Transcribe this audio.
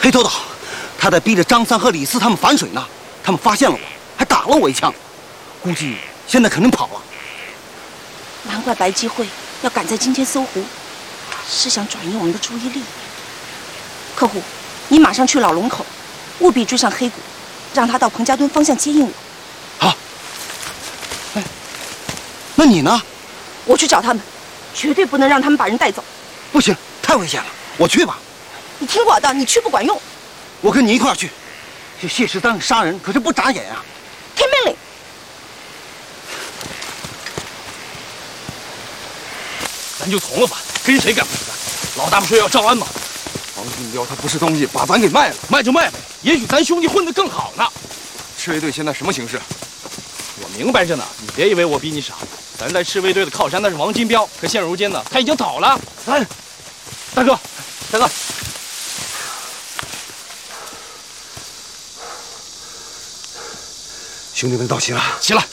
黑头岛，他在逼着张三和李四他们反水呢。他们发现了我，还打了我一枪，估计现在肯定跑了。 难怪白姬会要赶在今天搜狐，是想转移我们的注意力。客户，你马上去老龙口，务必追上黑谷，让他到彭家墩方向接应我。 好。哎，那你呢？ 我去找他们，绝对不能让他们把人带走。 不行，太危险了，我去吧。 你听我的，你去不管用。 我跟你一块儿去。这谢十三杀人可是不眨眼啊！ 听命令。 咱就从了吧，跟谁干不是干？老大不说要招安吗？ 王金彪他不是东西，把咱给卖了。 卖就卖呗，也许咱兄弟混得更好呢。 赤卫队现在什么形势？ 我明白着呢，你别以为我比你傻。咱在赤卫队的靠山那是王金彪，可现如今呢，他已经倒了。哎，大哥，大哥。 兄弟们到齐了， 齐了。